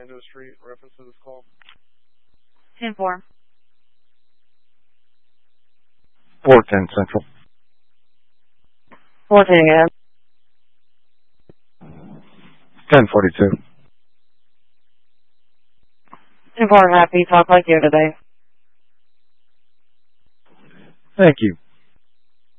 Orlando Street. Reference to this call. 10-4. 410 Central. 410 again. 1042. 10-4, happy. Talk like you today. Thank you.